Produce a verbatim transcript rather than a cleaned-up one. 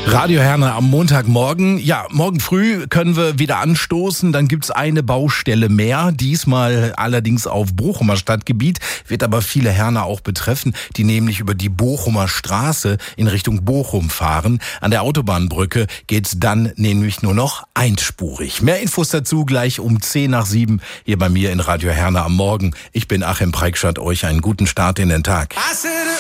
Radio Herne am Montagmorgen. Ja, morgen früh können wir wieder anstoßen. Dann gibt's eine Baustelle mehr. Diesmal allerdings auf Bochumer Stadtgebiet. Wird aber viele Herner auch betreffen, die nämlich über die Bochumer Straße in Richtung Bochum fahren. An der Autobahnbrücke geht's dann nämlich nur noch einspurig. Mehr Infos dazu gleich um zehn nach sieben hier bei mir in Radio Herne am Morgen. Ich bin Achim Preikschat. Euch einen guten Start in den Tag.